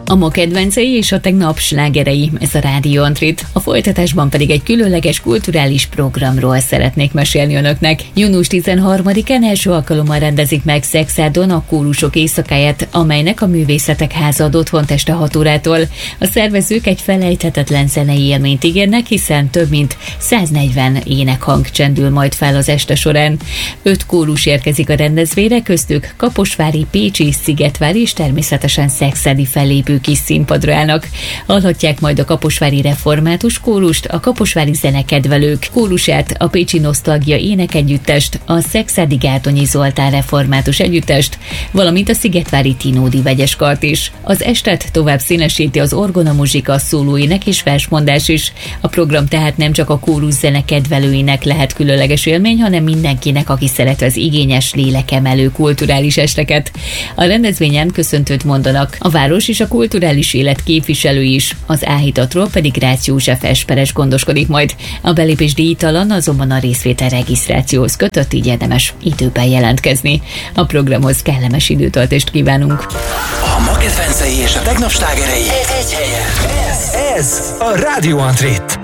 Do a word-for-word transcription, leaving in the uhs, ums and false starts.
A ma kedvencei és a tegnap slágerei, ez a Rádió Antrit. A folytatásban pedig egy különleges kulturális programról szeretnék mesélni önöknek. június tizenharmadikán első alkalommal rendezik meg Szexádon a Kórusok éjszakáját, amelynek a Művészetek Háza ad otthont este hat órától. A szervezők egy felejthetetlen zenei élményt ígérnek, hiszen több mint száznegyven énekhang csendül majd fel az este során. Öt kórus érkezik a rendezvényre, köztük kaposvári, pécsi, szigetvári és természetesen szexádi fellépők is színpadra állnak. Hallhatják majd a kaposvári református kórust, a kaposvári zenekedvelők kórusát, a pécsi nosztalgia énekegyüttest, a szexádi Gárdonyi Zoltán református együttest, valamint a szigetvári Tinódi vegyeskart is. Az estet tovább színesíti az orgona muzsika, szólóének és versmondás is. A program tehát nem csak a kórus zenekedvelőinek lehet különleges élmény, hanem mindenkinek, aki szeret az igényes, lélekemelő kulturális esteket. A rendezvényen köszöntőt mondanak a város és a kulturális élet képviselői is, az áhítatról pedig Rácz József esperes gondoskodik majd. A belépés díjtalan, azonban a részvétel regisztrációhoz kötött, így érdemes időben jelentkezni. A programhoz kellemes időtöltést kívánunk. A ma kedvencei és a tegnap slágerei egy helyen. Ez, ez a Rádió Antrit.